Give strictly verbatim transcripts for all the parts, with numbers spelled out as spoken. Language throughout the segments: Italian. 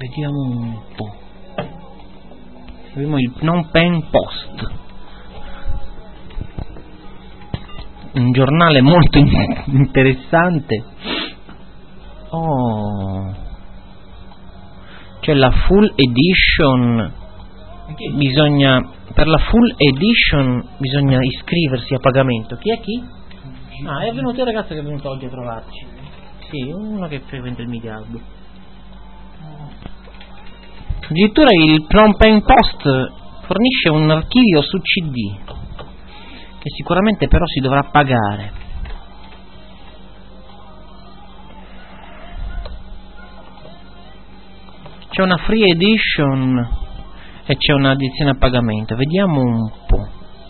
Vediamo un po'. Abbiamo il Phnom Penh Post, un giornale molto interessante. Oh, c'è la full edition. Bisogna, per la full edition bisogna iscriversi a pagamento. Chi è chi? Ah, è venuto il ragazzo che è venuto oggi a trovarci. Sì, uno che frequenta il miliardo. Addirittura il Phnom Penh Post fornisce un archivio su C D, che sicuramente però si dovrà pagare. C'è una free edition e c'è un'edizione a pagamento. Vediamo un po'.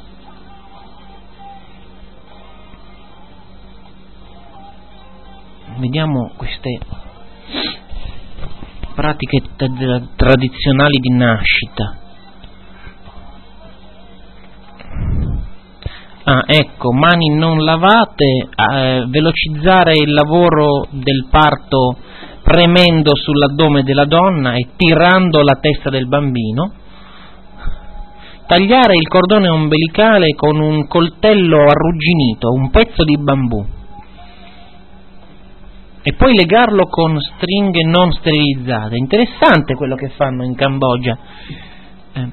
Vediamo queste pratiche t- tradizionali di nascita. Ah, ecco, mani non lavate, eh, velocizzare il lavoro del parto premendo sull'addome della donna e tirando la testa del bambino, tagliare il cordone ombelicale con un coltello arrugginito, un pezzo di bambù, e poi legarlo con stringhe non sterilizzate. Interessante quello che fanno in Cambogia. Eh.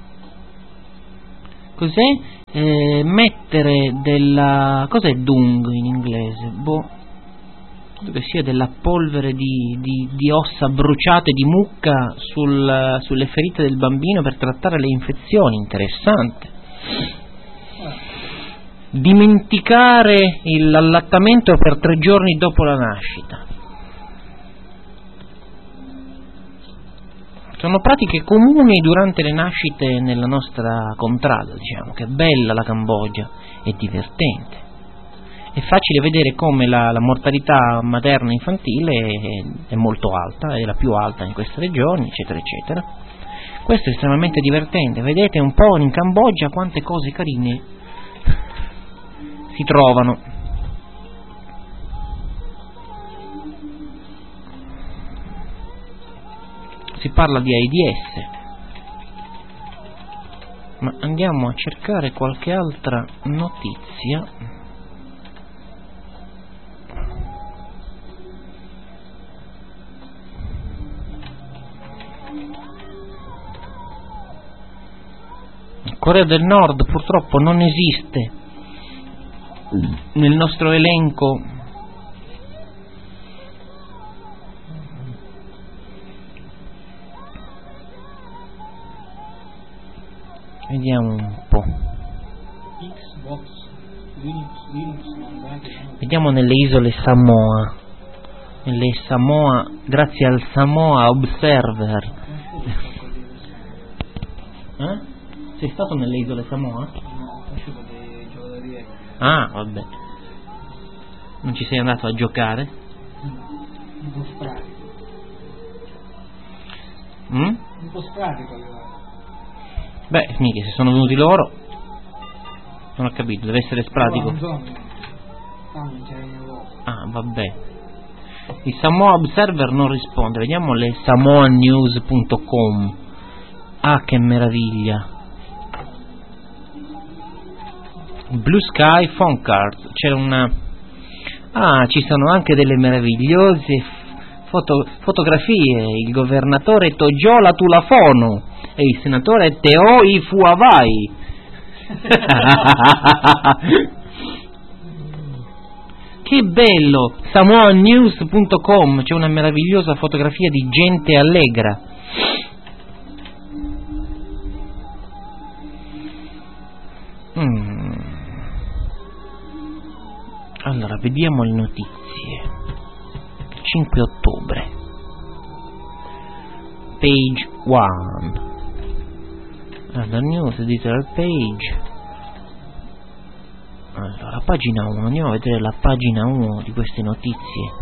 Cos'è? Eh, mettere della... cos'è dung in inglese? Boh, credo che sia della polvere di, di, di ossa bruciate di mucca sul, sulle ferite del bambino per trattare le infezioni. Interessante. Dimenticare il allattamento per tre giorni dopo la nascita. Sono pratiche comuni durante le nascite nella nostra contrada, diciamo. Che bella la Cambogia, è divertente. È facile vedere come la, la mortalità materna infantile è, è molto alta, è la più alta in queste regioni, eccetera, eccetera. Questo è estremamente divertente. Vedete un po' in Cambogia quante cose carine si trovano. Si parla di AIDS, ma andiamo a cercare qualche altra notizia. Corea del Nord purtroppo non esiste nel nostro elenco. Vediamo un po'. Vediamo nelle isole Samoa. Nelle Samoa, grazie al Samoa Observer. Eh? Sei stato nelle isole Samoa? Ah, vabbè. Non ci sei andato a giocare? Un po' spratico. Mm? Un po' spratico. Beh, mica, se sono venuti loro. Non ho capito, deve essere spratico. Ah, vabbè. Il Samoa Observer non risponde. Vediamo le samoa news punto com. Ah, che meraviglia. Blue Sky Phone Cards. C'è una... Ah, ci sono anche delle meravigliose foto... fotografie. Il governatore Tojola Tulafono e il senatore Teo Ifuavai. Che bello. samoa news punto com. C'è una meravigliosa fotografia di gente allegra. Mm. Allora, vediamo le notizie. cinque ottobre. Page uno. Allora, news editorial page. Allora, pagina uno. Andiamo a vedere la pagina uno di queste notizie.